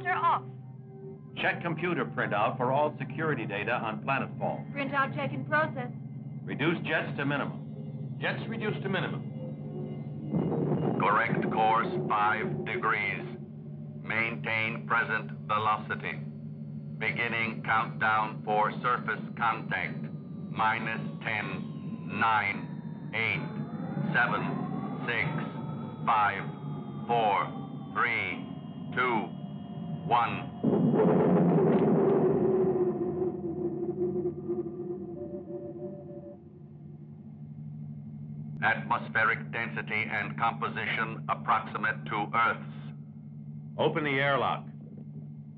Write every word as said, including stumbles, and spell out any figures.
Filter off. Check computer printout for all security data on planetfall. Printout check in process. Reduce jets to minimum. Jets reduced to minimum. Correct course five degrees. Maintain present velocity. Beginning countdown for surface contact. Minus ten, nine, eight, seven, six, five, four, three, two, one. Atmospheric density and composition approximate to Earth's. Open the airlock.